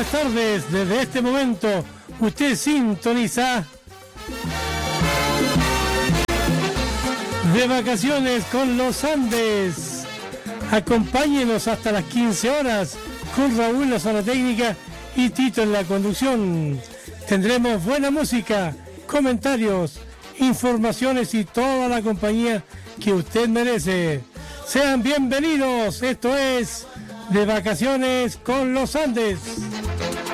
buenas tardes. Desde este momento usted sintoniza De Vacaciones con los Andes. Acompáñenos hasta las 15 horas con Raúl en la zona técnica y Tito en la conducción. Tendremos buena música, comentarios, informaciones y toda la compañía que usted merece. Sean bienvenidos. Esto es De Vacaciones con los Andes.